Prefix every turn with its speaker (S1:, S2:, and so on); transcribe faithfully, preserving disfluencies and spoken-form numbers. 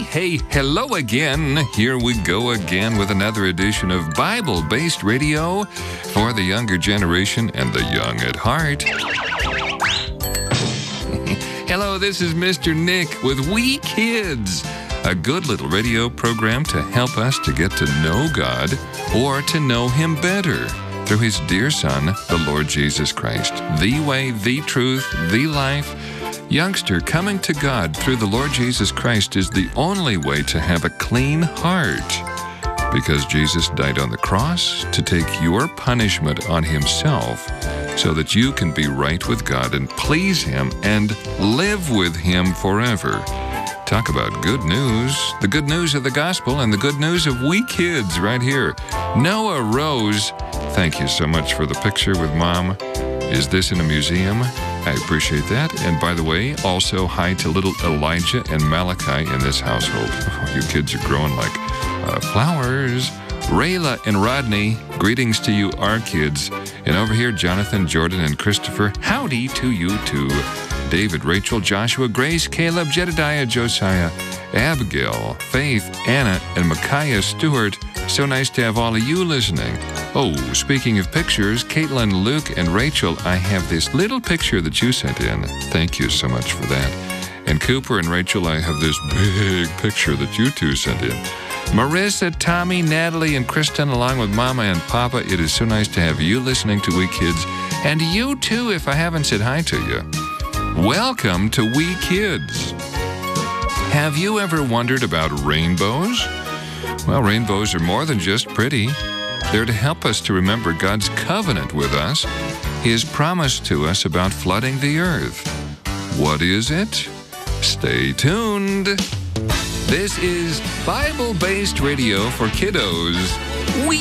S1: hey, hello again. Here we go again with another edition of Bible-based radio for the younger generation and the young at heart. Hello, this is Mister Nick with We Kids, a good little radio program to help us to get to know God or to know Him better through His dear Son, the Lord Jesus Christ, the way, the truth, the life. Youngster, coming to God through the Lord Jesus Christ is the only way to have a clean heart, because Jesus died on the cross to take your punishment on Himself so that you can be right with God and please Him and live with Him forever. Talk about good news, the good news of the gospel and the good news of We Kids right here. Noah Rose, thank you so much for the picture with Mom. Is this in a museum? I appreciate that. And by the way, also hi to little Elijah and Malachi in this household. Oh, you kids are growing like uh, flowers. Rayla and Rodney, greetings to you, our kids. And over here, Jonathan, Jordan, and Christopher, howdy to you too. David, Rachel, Joshua, Grace, Caleb, Jedediah, Josiah, Abigail, Faith, Anna, and Micaiah Stewart. So nice to have all of you listening. Oh, speaking of pictures, Caitlin, Luke, and Rachel, I have this little picture that you sent in. Thank you so much for that. And Cooper and Rachel, I have this big picture that you two sent in. Marissa, Tommy, Natalie, and Kristen, along with Mama and Papa, it is so nice to have you listening to We Kids. And you too, if I haven't said hi to you. Welcome to We Kids. Have you ever wondered about rainbows? Well, rainbows are more than just pretty. They're to help us to remember God's covenant with us, His promise to us about flooding the earth. What is it? Stay tuned. This is Bible-based radio for kiddos. We